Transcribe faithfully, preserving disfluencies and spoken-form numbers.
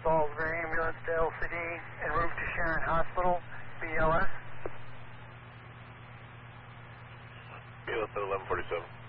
Salisbury ambulance to L C D en route to Sharon Hospital, B L S. B L S at eleven forty-seven.